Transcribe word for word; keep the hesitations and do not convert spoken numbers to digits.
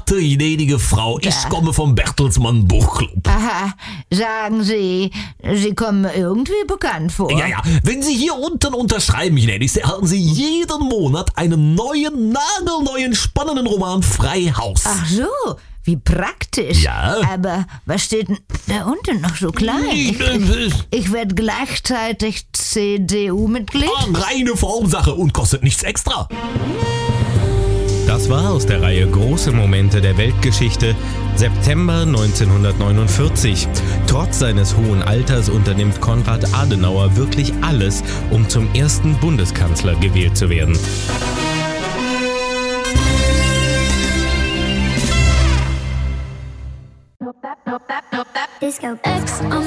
warte, gnädige Frau, ich Ja. komme vom Bertelsmann Buchclub. Aha, sagen Sie, Sie kommen mir irgendwie bekannt vor. Ja, ja, wenn Sie hier unten unterschreiben, gnädigste, erhalten Sie jeden Monat einen neuen, nagelneuen, spannenden Roman frei Haus. Ach so, wie praktisch. Ja. Aber was steht denn da unten noch so klein? Ich, ich, ich werde gleichzeitig C D U-Mitglied. Ah, reine Formsache und kostet nichts extra. Das war aus der Reihe Große Momente der Weltgeschichte, September neunzehnhundertneunundvierzig. Trotz seines hohen Alters unternimmt Konrad Adenauer wirklich alles, um zum ersten Bundeskanzler gewählt zu werden. Disco X on